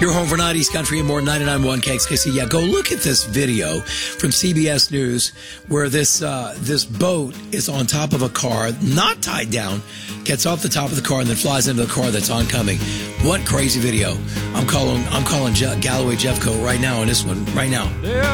Your home for 90s country and more, 99.1 KXKC. Yeah, go look at this video from CBS News where this boat is on top of a car, not tied down, gets off the top of the car and then flies into the car that's oncoming. What crazy video. I'm calling Galloway Jeffco right now on this one, right now.